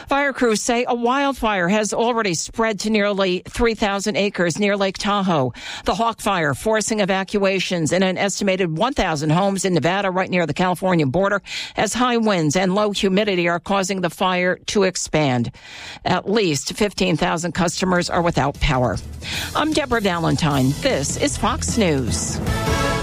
Fire crews say a wildfire has already spread to nearly 3,000 acres near Lake Tahoe. The Hawk Fire forcing evacuations in an estimated 1,000 homes in Nevada right near the California border as high winds and low humidity are causing the fire to expand. At least 15,000 customers are without power. I'm Deborah Valentine. This is Fox News.